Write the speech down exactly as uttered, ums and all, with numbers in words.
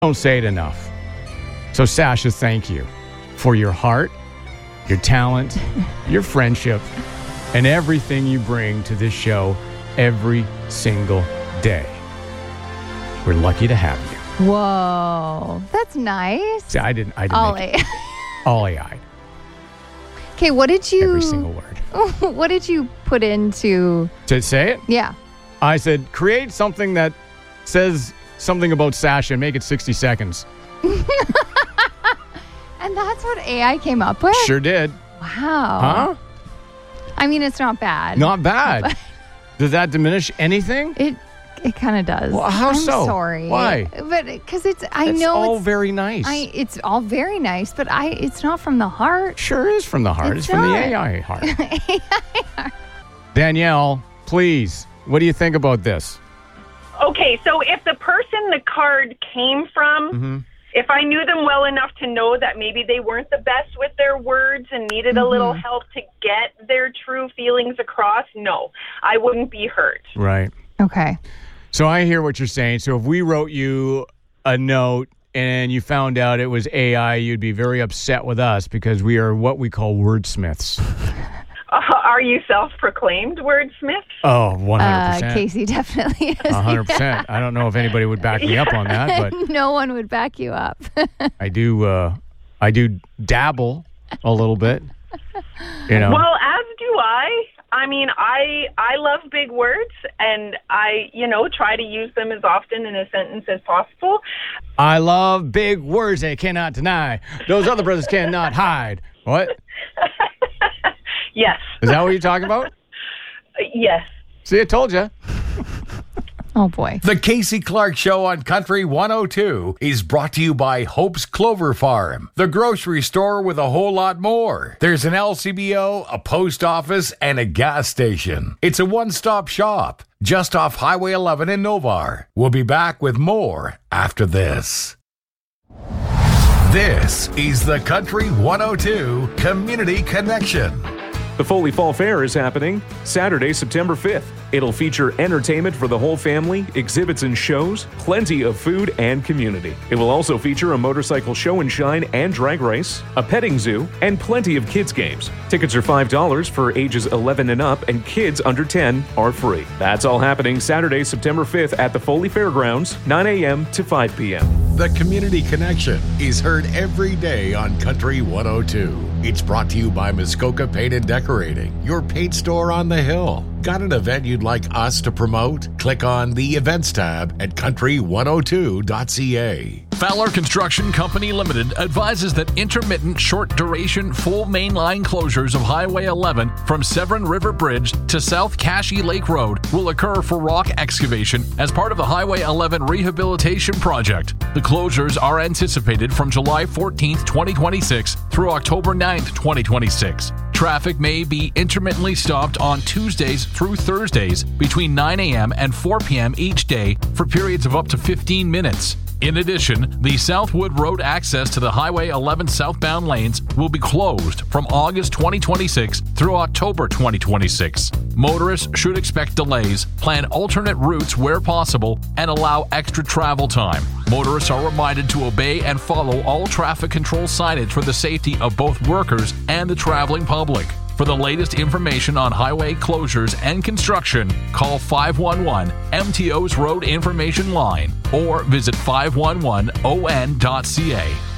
don't say it enough. So, Sasha, thank you for your heart, your talent, your friendship, and everything you bring to this show every single day. We're lucky to have you. Whoa, that's nice. See, I didn't. I didn't. All make A. it. All A I. Okay, what did you? Every single word. What did you put into? To say it? Yeah. I said, create something that says something about Sasha and make it sixty seconds. And that's what A I came up with? Sure did. Wow. Huh? I mean, it's not bad. Not bad. Does that diminish anything? It it kind of does. Well, how I'm so? sorry. Why? But because it's, I it's know all it's very nice. I it's all very nice, but I it's not from the heart. Sure is from the heart. It's It's, from the not. A I heart. Danielle, please, what do you think about this? Okay, so if the person the card came from, Mm-hmm. if I knew them well enough to know that maybe they weren't the best with their words and needed a little help to get their true feelings across, no, I wouldn't be hurt. Right. Okay. So I hear what you're saying. So if we wrote you a note and you found out it was A I, you'd be very upset with us because we are what we call wordsmiths. Uh, are you self-proclaimed wordsmith? Oh, one hundred Uh, percent. Casey definitely is. one hundred percent. I don't know if anybody would back me up on that, but No one would back you up. I do uh, I do dabble a little bit. You know. Well, as do I. I mean, I I love big words, and I, you know, try to use them as often in a sentence as possible. I love big words they cannot deny. Those other brothers cannot hide. What? Yes. Is that what you're talking about? Yes. See, I told you. Oh, boy. The Casey Clark Show on Country one oh two is brought to you by Hope's Clover Farm, the grocery store with a whole lot more. There's an L C B O, a post office, and a gas station. It's a one-stop shop just off Highway eleven in Novar. We'll be back with more after this. This is the Country one oh two Community Connection. The Foley Fall Fair is happening Saturday, September fifth. It'll feature entertainment for the whole family, exhibits and shows, plenty of food and community. It will also feature a motorcycle show and shine and drag race, a petting zoo, and plenty of kids' games. Tickets are five dollars for ages eleven and up, and kids under ten are free. That's all happening Saturday, September fifth at the Foley Fairgrounds, nine a.m. to five p.m. The Community Connection is heard every day on Country one oh two. It's brought to you by Muskoka Paint and Decorating, your paint store on the hill. Got an event you'd like us to promote? Click on the Events tab at country one oh two dot c a. Fowler Construction Company Limited advises that intermittent short-duration full mainline closures of Highway eleven from Severn River Bridge to South Cashy Lake Road will occur for rock excavation as part of the Highway eleven rehabilitation project. The closures are anticipated from July fourteenth, twenty twenty-six through October ninth, twenty twenty-six. Traffic may be intermittently stopped on Tuesdays through Thursdays between nine a.m. and four p.m. each day for periods of up to fifteen minutes. In addition, the Southwood Road access to the Highway eleven southbound lanes will be closed from August twenty twenty-six through October twenty twenty-six. Motorists should expect delays, plan alternate routes where possible, and allow extra travel time. Motorists are reminded to obey and follow all traffic control signage for the safety of both workers and the traveling public. For the latest information on highway closures and construction, call five one one M T O's Road Information Line or visit five one one O N dot C A.